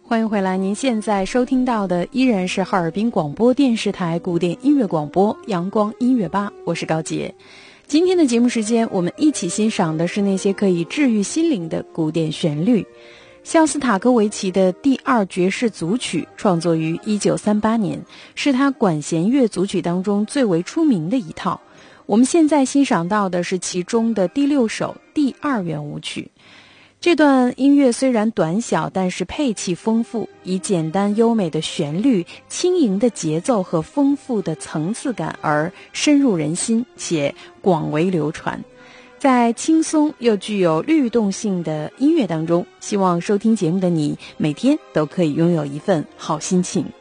欢迎回来，您现在收听到的依然是哈尔滨广播电视台古典音乐广播阳光音乐吧，我是高洁。今天的节目时间，我们一起欣赏的是那些可以治愈心灵的古典旋律。肖斯塔科维奇的第二爵士组曲创作于1938年，是他管弦乐组曲当中最为出名的一套。我们现在欣赏到的是其中的第6首第二圆舞曲。这段音乐虽然短小，但是配器丰富，以简单优美的旋律、轻盈的节奏和丰富的层次感而深入人心，且广为流传。在轻松又具有律动性的音乐当中，希望收听节目的你每天都可以拥有一份好心情。